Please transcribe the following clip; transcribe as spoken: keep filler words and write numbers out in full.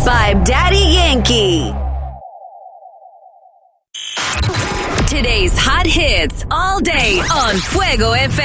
five Daddy Yankee. Today's hot hits all day on Fuego F M.